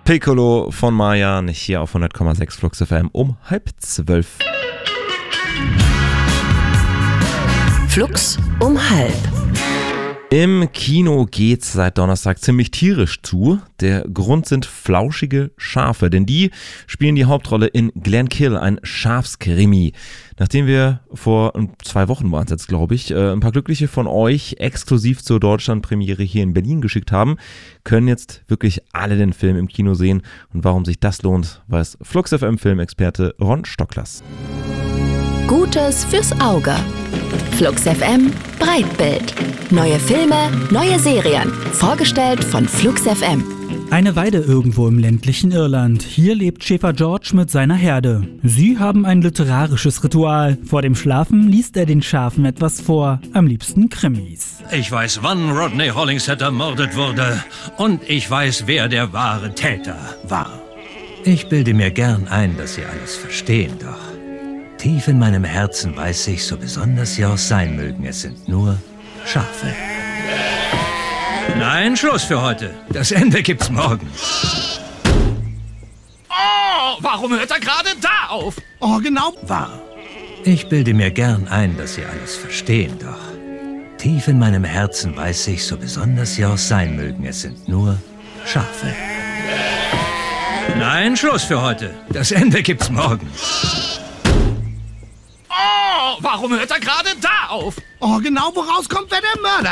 Piccolo von Mayan hier auf 100,6 Flux FM um 11:30. Flux um 11:30. Im Kino geht's seit Donnerstag ziemlich tierisch zu. Der Grund sind flauschige Schafe, denn die spielen die Hauptrolle in Glenkill, ein Schafskrimi. Nachdem wir vor 2 Wochen waren es jetzt, glaube ich, ein paar Glückliche von euch exklusiv zur Deutschlandpremiere hier in Berlin geschickt haben, können jetzt wirklich alle den Film im Kino sehen. Und warum sich das lohnt, weiß Flux FM Filmexperte Ron Stocklers. Gutes fürs Auge. Flux FM Breitbild. Neue Filme, neue Serien. Vorgestellt von Flux FM. Eine Weide irgendwo im ländlichen Irland. Hier lebt Schäfer George mit seiner Herde. Sie haben ein literarisches Ritual. Vor dem Schlafen liest er den Schafen etwas vor. Am liebsten Krimis. Ich weiß, wann Rodney Hollingshead ermordet wurde. Und ich weiß, wer der wahre Täter war. Ich bilde mir gern ein, dass Sie alles verstehen, doch tief in meinem Herzen weiß ich, so besonders sie auch sein mögen, es sind nur Schafe. Nein, Schluss für heute. Das Ende gibt's morgen. Oh, warum hört er gerade da auf? Oh, genau wahr. Ich bilde mir gern ein, dass Sie alles verstehen, doch tief in meinem Herzen weiß ich, so besonders sie auch sein mögen, es sind nur Schafe. Nein, Schluss für heute. Das Ende gibt's morgen. Oh, warum hört er gerade da auf? Oh, genau, woraus kommt, wer der Mörder